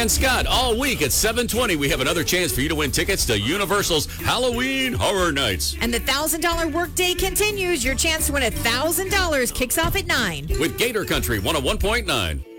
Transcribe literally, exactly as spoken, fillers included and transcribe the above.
and Scott. All week at seven twenty, we have another chance for you to win tickets to Universal's Halloween Horror Nights. And the one thousand dollars workday continues. Your chance to win one thousand dollars kicks off at nine. With Gator Country one oh one point nine.